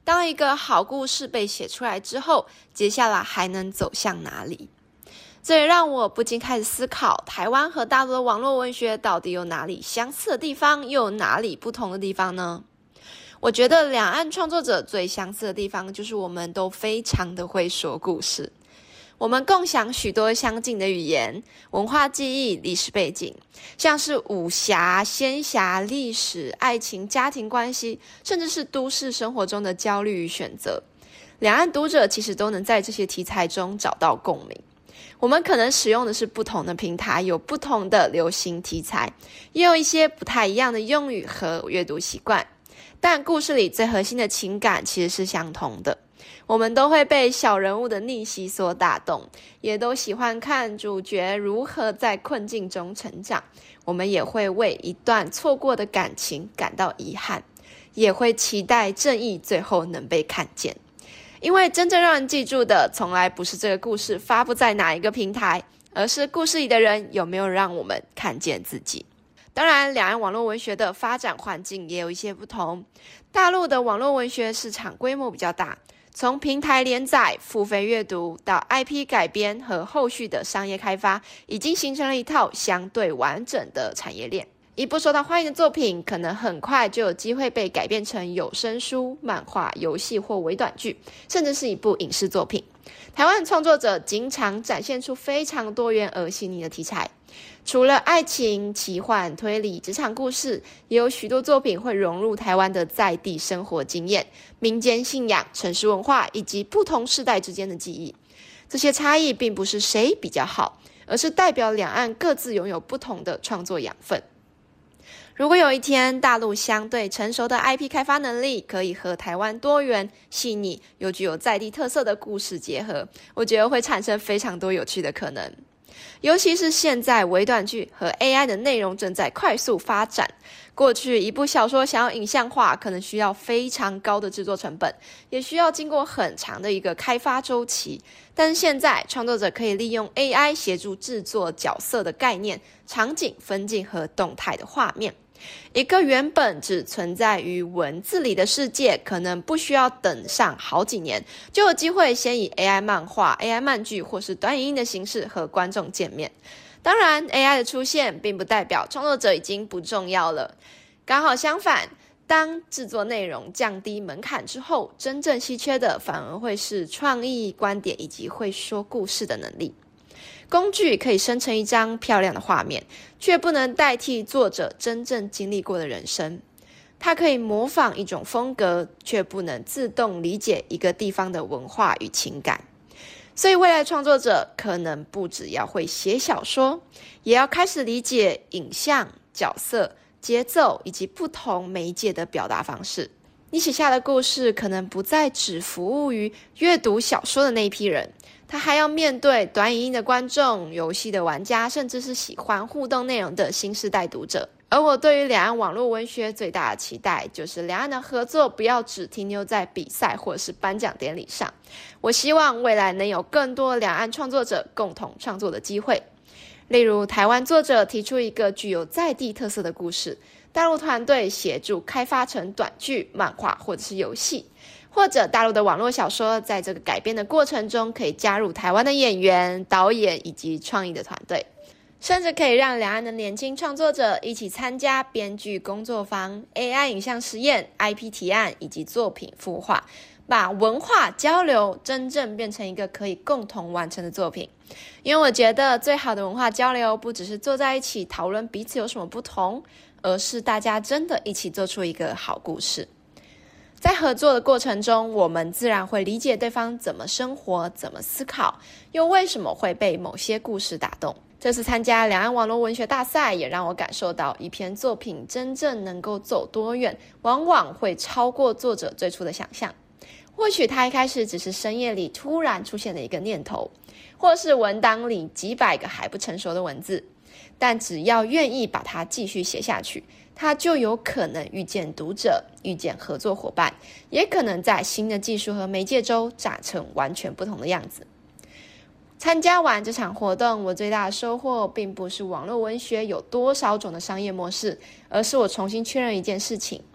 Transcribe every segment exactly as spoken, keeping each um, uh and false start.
当一个好故事被写出来之后，接下来还能走向哪里？这也让我不禁开始思考，台湾和大陆的网络文学到底有哪里相似的地方，又有哪里不同的地方呢？我觉得两岸创作者最相似的地方，就是我们都非常的会说故事。我们共享许多相近的语言、文化记忆、历史背景，像是武侠、仙侠、历史、爱情、家庭关系，甚至是都市生活中的焦虑与选择。两岸读者其实都能在这些题材中找到共鸣。我们可能使用的是不同的平台，有不同的流行题材，也有一些不太一样的用语和阅读习惯，但故事里最核心的情感其实是相同的。我们都会被小人物的逆袭所打动，也都喜欢看主角如何在困境中成长。我们也会为一段错过的感情感到遗憾，也会期待正义最后能被看见。因为真正让人记住的，从来不是这个故事发布在哪一个平台，而是故事里的人有没有让我们看见自己。当然，两岸网络文学的发展环境也有一些不同。大陆的网络文学市场规模比较大，从平台连载、付费阅读到 I P 改编和后续的商业开发，已经形成了一套相对完整的产业链。一部受到欢迎的作品，可能很快就有机会被改编成有声书、漫画、游戏或微短剧，甚至是一部影视作品。台湾创作者经常展现出非常多元而细腻的题材，除了爱情、奇幻、推理、职场故事，也有许多作品会融入台湾的在地生活经验、民间信仰、城市文化以及不同世代之间的记忆。这些差异并不是谁比较好，而是代表两岸各自拥有不同的创作养分。如果有一天大陆相对成熟的 I P 开发能力可以和台湾多元、细腻又具有在地特色的故事结合，我觉得会产生非常多有趣的可能。尤其是现在微短剧和 A I 的内容正在快速发展，过去一部小说想要影像化，可能需要非常高的制作成本，也需要经过很长的一个开发周期。但是现在创作者可以利用 A I 协助制作角色的概念、场景、分镜和动态的画面。一个原本只存在于文字里的世界，可能不需要等上好几年，就有机会先以 A I 漫画、A I 漫剧或是短影音的形式和观众见面。当然 A I 的出现并不代表创作者已经不重要了，刚好相反，当制作内容降低门槛之后，真正稀缺的反而会是创意、观点以及会说故事的能力。工具可以生成一张漂亮的画面，却不能代替作者真正经历过的人生。它可以模仿一种风格，却不能自动理解一个地方的文化与情感。所以未来创作者可能不只要会写小说，也要开始理解影像、角色、节奏以及不同媒介的表达方式。你写下的故事可能不再只服务于阅读小说的那一批人，他还要面对短影音的观众、游戏的玩家，甚至是喜欢互动内容的新世代读者。而我对于两岸网络文学最大的期待，就是两岸的合作不要只停留在比赛或是颁奖典礼上。我希望未来能有更多两岸创作者共同创作的机会。例如，台湾作者提出一个具有在地特色的故事，大陆团队协助开发成短剧、漫画或者是游戏，或者大陆的网络小说在这个改编的过程中可以加入台湾的演员、导演以及创意的团队，甚至可以让两岸的年轻创作者一起参加编剧工作坊、A I 影像实验、I P 提案以及作品孵化，把文化交流真正变成一个可以共同完成的作品。因为我觉得最好的文化交流不只是坐在一起讨论彼此有什么不同，而是大家真的一起做出一个好故事。在合作的过程中，我们自然会理解对方怎么生活、怎么思考，又为什么会被某些故事打动。这次参加两岸网络文学大赛，也让我感受到一篇作品真正能够走多远，往往会超过作者最初的想象。或许他一开始只是深夜里突然出现的一个念头，或是文档里几百个还不成熟的文字，但只要愿意把它继续写下去，他就有可能遇见读者，遇见合作伙伴，也可能在新的技术和媒介中长成完全不同的样子。参加完这场活动，我最大的收获并不是网络文学有多少种的商业模式，而是我重新确认一件事情：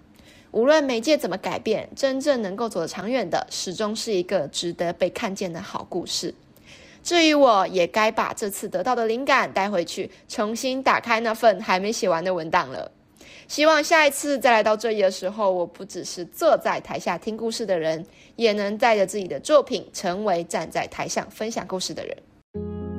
无论媒介怎么改变，真正能够走得长远的，始终是一个值得被看见的好故事。至于我，也该把这次得到的灵感带回去，重新打开那份还没写完的文档了。希望下一次再来到这里的时候，我不只是坐在台下听故事的人，也能带着自己的作品，成为站在台上分享故事的人。